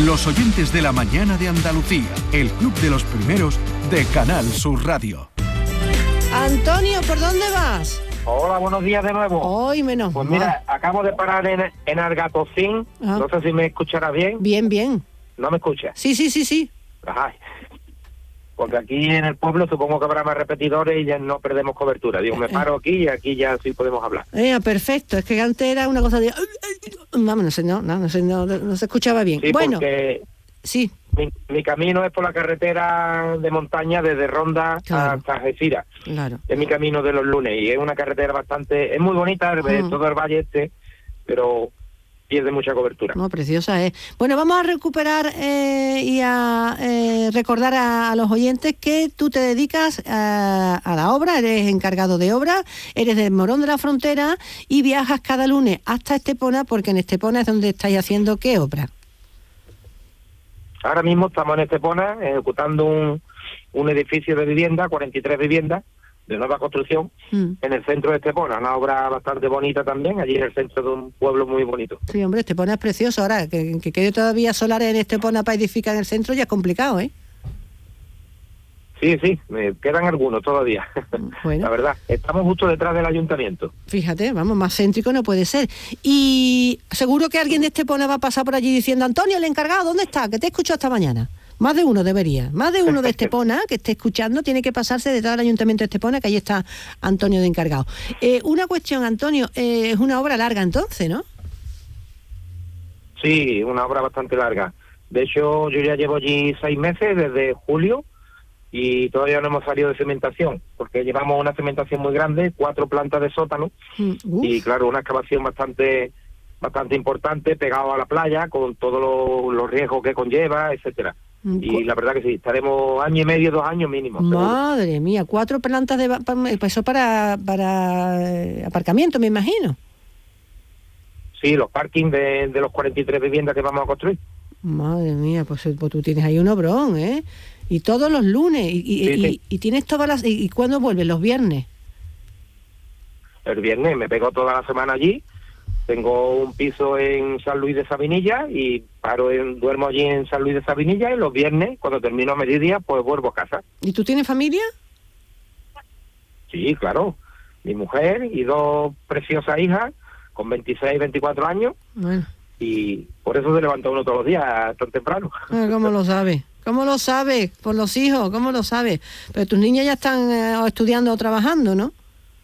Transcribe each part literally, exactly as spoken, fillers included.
Los oyentes de la mañana de Andalucía, el club de los primeros de Canal Sur Radio. Antonio, ¿por dónde vas? Hola, buenos días de nuevo. Hoy menos. Pues mira, acabo de parar en, en Argatocín. Ah. No sé si me escuchará bien. Bien, bien. ¿No me escucha? Sí, sí, sí, sí. Ajá. Porque aquí en el pueblo supongo que habrá más repetidores y ya no perdemos cobertura. Digo, me paro aquí y aquí ya sí podemos hablar. Eh, perfecto. Es que antes era una cosa de... Vamos, no sé, no, no, no, sé, no, no se escuchaba bien. Sí, bueno, porque sí. Mi, mi camino es por la carretera de montaña desde Ronda Claro. hasta Algeciras. Claro. Es mi camino de los lunes y es una carretera bastante... Es muy bonita, Mm. todo el valle este, pero pierde mucha cobertura. No, preciosa es. Bueno, vamos a recuperar eh, y a eh, recordar a, a los oyentes que tú te dedicas a, a la obra, eres encargado de obra, eres del Morón de la Frontera y viajas cada lunes hasta Estepona, porque en Estepona es donde estáis haciendo ¿qué obra? Ahora mismo estamos en Estepona ejecutando un, un edificio de vivienda, cuarenta y tres viviendas de nueva construcción, Mm. en el centro de Estepona, una obra bastante bonita también, allí en el centro de un pueblo muy bonito. Sí, hombre, Estepona es precioso. Ahora, que, que quede todavía solares en Estepona para edificar en el centro ya es complicado, ¿eh? Sí, sí, me quedan algunos todavía. Bueno. La verdad, estamos justo detrás del ayuntamiento. Fíjate, vamos, más céntrico no puede ser. Y seguro que alguien de Estepona va a pasar por allí diciendo, Antonio, el encargado, ¿dónde está? Que te he escuchado esta mañana. Más de uno debería. Más de uno de Estepona que esté escuchando tiene que pasarse detrás del ayuntamiento de Estepona, que ahí está Antonio de encargado. Eh, una cuestión, Antonio, eh, es una obra larga entonces, ¿no? Sí, una obra bastante larga. De hecho, yo ya llevo allí seis meses, desde julio, y todavía no hemos salido de cementación, porque llevamos una cementación muy grande, cuatro plantas de sótano, Mm, uf. y claro, una excavación bastante bastante importante, pegado a la playa, con todos los, los riesgos que conlleva, etcétera. Mm, Y cu- la verdad que sí, estaremos año y medio, dos años mínimo. seguro. Madre mía, cuatro plantas de... ba- pa- pues eso para, para eh, aparcamiento, me imagino. Sí, los parkings de, de los cuarenta y tres viviendas que vamos a construir. Madre mía, pues, eh, pues tú tienes ahí un obrón, ¿eh? Y todos los lunes, y, y, Sí, y- sí. y tienes todas las... ¿Y, y cuándo vuelves? ¿Los viernes? El viernes me pego toda la semana allí. Tengo un piso en San Luis de Sabinilla y paro en, duermo allí en San Luis de Sabinilla y los viernes, cuando termino a mediodía, pues vuelvo a casa. ¿Y tú tienes familia? Sí, claro. Mi mujer y dos preciosas hijas con veintiséis, veinticuatro años Bueno, y por eso se levanta uno todos los días tan temprano. ah, ¿cómo lo sabes? ¿Cómo lo sabes? Por los hijos, ¿cómo lo sabes? Pero tus niñas ya están eh, o estudiando o trabajando, ¿no?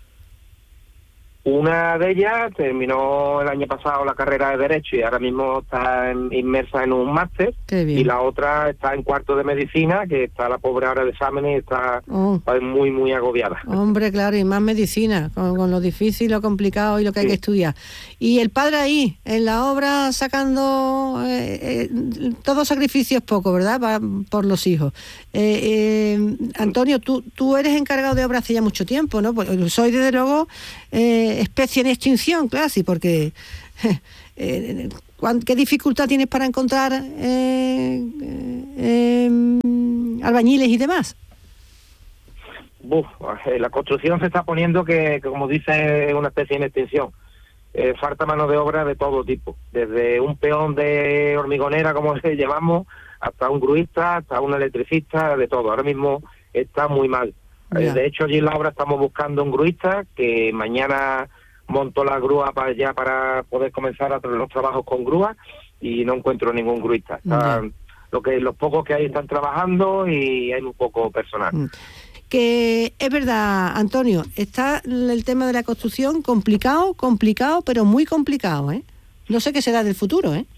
Una de ellas terminó el año pasado la carrera de Derecho y ahora mismo está en- inmersa en un máster. Qué bien. Y la otra está en cuarto de Medicina, que está la pobre ahora de exámenes y está Oh. pues, muy, muy agobiada. Hombre, claro, y más medicina, con, con lo difícil, lo complicado y lo que hay Sí. que estudiar. Y el padre ahí, en la obra, sacando eh, eh, todo sacrificio es poco, ¿verdad? Pa- por los hijos. Eh, eh, Antonio, tú, tú eres encargado de obra hace ya mucho tiempo, ¿no? Pues soy, desde luego, eh, especie en extinción, casi, porque... eh, ¿cuán- ¿Qué dificultad tienes para encontrar eh, eh, eh, albañiles y demás? Buf, eh, la construcción se está poniendo que, que como dice, es una especie en extinción. Eh, falta mano de obra de todo tipo, desde un peón de hormigonera, como le llamamos, hasta un gruista, hasta un electricista, de todo. Ahora mismo está muy mal. Eh, Ya. de hecho, allí en la obra estamos buscando un gruista que mañana monto la grúa para ya para poder comenzar a hacer los trabajos con grúa y no encuentro ningún gruista. Están- lo que los pocos que hay están trabajando y hay muy poco personal. Mm. Que es verdad, Antonio, está el tema de la construcción complicado, complicado, pero muy complicado, ¿eh? No sé qué será del futuro, ¿eh?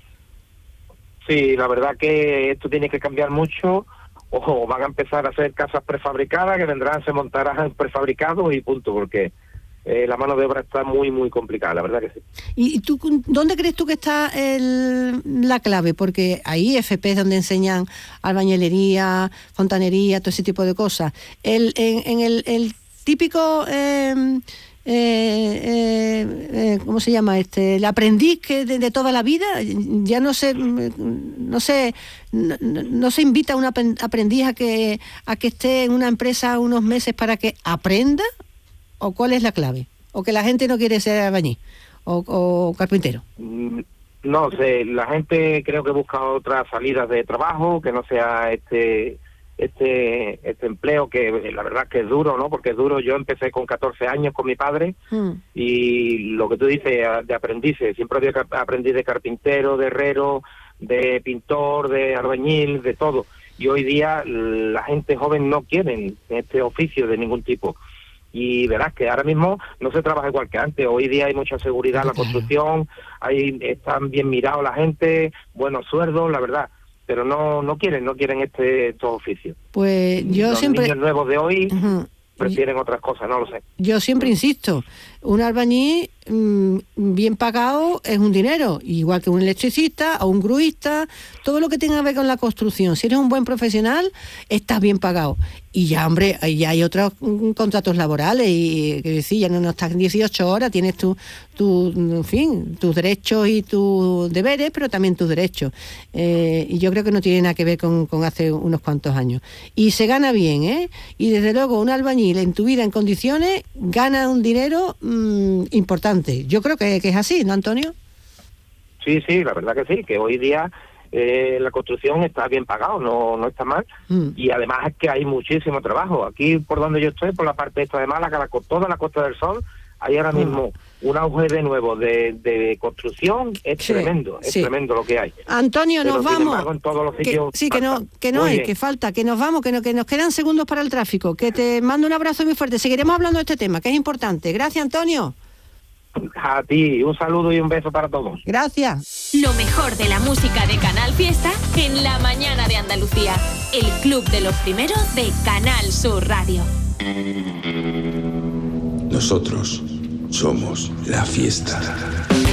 Sí, la verdad que esto tiene que cambiar mucho. Ojo, van a empezar a hacer casas prefabricadas que vendrán, se montarán prefabricados y punto, porque eh, la mano de obra está muy, muy complicada, la verdad que sí. ¿Y y tú dónde crees tú que está el- la clave? Porque hay F P donde enseñan albañilería, fontanería, todo ese tipo de cosas. El, en, en el, el típico... eh, eh, eh, eh, ¿cómo se llama? Este, el aprendiz que de, de toda la vida, ya no se, no se, no, no se invita a un apren- aprendiz a que, a que esté en una empresa unos meses para que aprenda, ¿o cuál es la clave? ¿O que la gente no quiere ser albañil o, o carpintero? Mm, No sé, la gente creo que busca otras salidas de trabajo, que no sea este este este empleo, que la verdad que es duro, ¿no? Porque es duro. Yo empecé con catorce años con mi padre mm. y lo que tú dices, de aprendices, siempre había aprendí de carpintero, de herrero, de pintor, de albañil, de todo. Y hoy día la gente joven no quiere este oficio de ningún tipo. Y verás que ahora mismo no se trabaja igual que antes. Hoy día hay mucha seguridad en la construcción, hay, están bien mirados la gente, buenos sueldos, la verdad. Pero no no quieren, no quieren este estos oficios. Pues yo Los siempre... niños nuevos de hoy uh-huh. prefieren otras cosas, no lo sé. Yo siempre insisto, un albañil mmm, bien pagado es un dinero, igual que un electricista o un gruista, todo lo que tenga que ver con la construcción. Si eres un buen profesional, estás bien pagado. Y ya, hombre, ya hay otros mm, contratos laborales, y que decir, ya no, no estás dieciocho horas, tienes tu, tu, en fin, tus derechos y tus deberes, pero también tus derechos. Eh, y yo creo que no tiene nada que ver con, con hace unos cuantos años. Y se gana bien, ¿eh? Y desde luego un albañil en tu vida en condiciones gana un dinero mmm, importante. Yo creo que, que es así, ¿no, Antonio? Sí, sí, la verdad que sí, que hoy día eh, la construcción está bien pagado, no no está mal, mm. y además es que hay muchísimo trabajo. Aquí por donde yo estoy, por la parte esta de Málaga, la, toda la Costa del Sol, hay ahora mismo mm. un auge de nuevo de, de construcción, es sí, tremendo, es sí. tremendo lo que hay. Antonio, Pero, nos vamos. Embargo, en todos los que, sitios sí, que no, que no hay, bien. que falta, que nos vamos, que, no, que nos quedan segundos para el tráfico, que te mando un abrazo muy fuerte. Seguiremos hablando de este tema, que es importante. Gracias, Antonio. A ti, un saludo y un beso para todos. Gracias. Lo mejor de la música de Canal Fiesta en la mañana de Andalucía. El club de los primeros de Canal Sur Radio. Nosotros somos la fiesta.